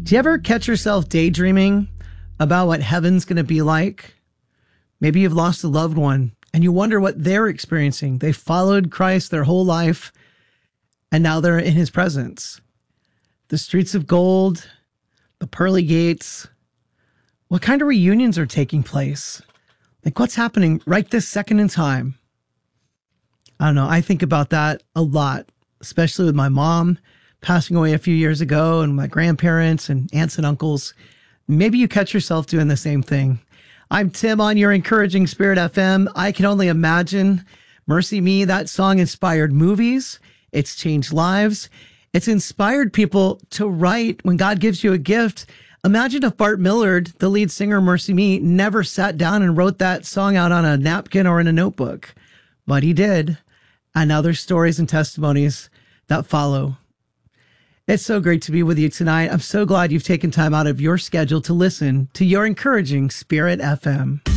Do you ever catch yourself daydreaming about what heaven's going to be like? Maybe you've lost a loved one and you wonder what they're experiencing. They followed Christ their whole life and now they're in his presence. The streets of gold, the pearly gates. What kind of reunions are taking place? Like what's happening right this second in time? I don't know. I think about that a lot, especially with my mom passing away a few years ago and my grandparents and aunts and uncles. Maybe you catch yourself doing the same thing. I'm Tim on your Encouraging Spirit FM. I can only imagine. Mercy Me, that song inspired movies. It's changed lives. It's inspired people to write when God gives you a gift. Imagine if Bart Millard, the lead singer of Mercy Me, never sat down and wrote that song out on a napkin or in a notebook. But he did. And now there's stories and testimonies that follow. It's so great to be with you tonight. I'm so glad you've taken time out of your schedule to listen to your Encouraging Spirit FM.